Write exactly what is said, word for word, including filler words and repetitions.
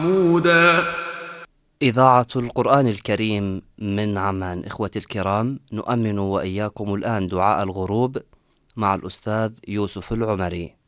محمودا. إذاعة القرآن الكريم من عمان. إخوتي الكرام، نؤمن وإياكم الآن دعاء الغروب مع الأستاذ يوسف العمري.